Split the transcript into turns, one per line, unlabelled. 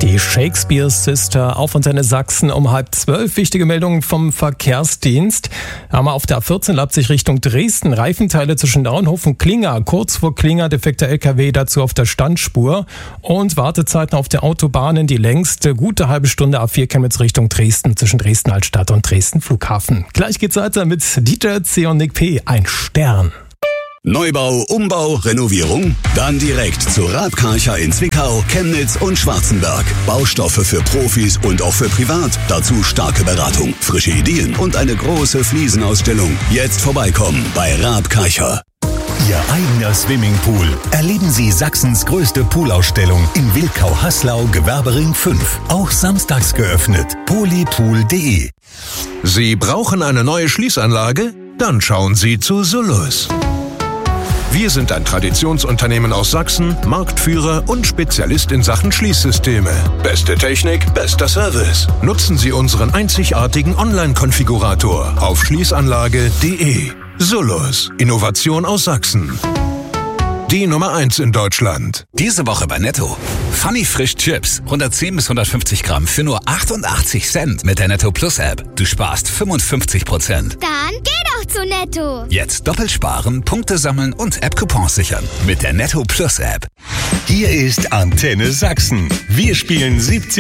die Shakespeare Sister auf Antenne Sachsen um 11:30. Wichtige Meldungen vom Verkehrsdienst. Haben wir auf der A14 Leipzig Richtung Dresden. Reifenteile zwischen Naunhof und Klinger. Kurz vor Klinger defekter LKW, dazu auf der Standspur. Und Wartezeiten auf der Autobahnen, die längste gute halbe Stunde A4 Chemnitz Richtung Dresden, zwischen Dresden Altstadt und Dresden Flughafen. Gleich geht's weiter mit Dieter C. und Nick P. Ein Stern.
Neubau, Umbau, Renovierung? Dann direkt zu Raab Karcher in Zwickau, Chemnitz und Schwarzenberg. Baustoffe für Profis und auch für privat. Dazu starke Beratung, frische Ideen und eine große Fliesenausstellung. Jetzt vorbeikommen bei Raab Karcher.
Ihr eigener Swimmingpool. Erleben Sie Sachsens größte Poolausstellung in Wilkau-Haslau, Gewerbering 5. Auch samstags geöffnet. polypool.de.
Sie brauchen eine neue Schließanlage? Dann schauen Sie zu Solus. Wir sind ein Traditionsunternehmen aus Sachsen, Marktführer und Spezialist in Sachen Schließsysteme. Beste Technik, bester Service. Nutzen Sie unseren einzigartigen Online-Konfigurator auf schließanlage.de. Solus, Innovation aus Sachsen. Die Nummer 1 in Deutschland.
Diese Woche bei Netto. Funny Frisch Chips. 110 bis 150 Gramm für nur 88 Cent mit der Netto Plus App. Du sparst 55%.
Dann geh doch zu Netto.
Jetzt doppelt sparen, Punkte sammeln und App-Coupons sichern. Mit der Netto Plus App.
Hier ist Antenne Sachsen. Wir spielen 70